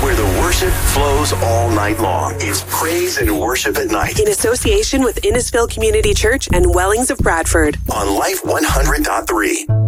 where the worship flows all night long. It's Praise and Worship at Night. In association with Innisfil Community Church and Wellings of Bradford. On Life 100.3.